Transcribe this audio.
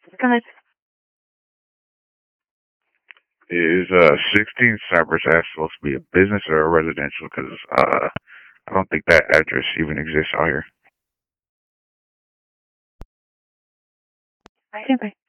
Go ahead. Is 16 Cypress Ave supposed to be a business or a residential? Because I don't think that address even exists out here. I can.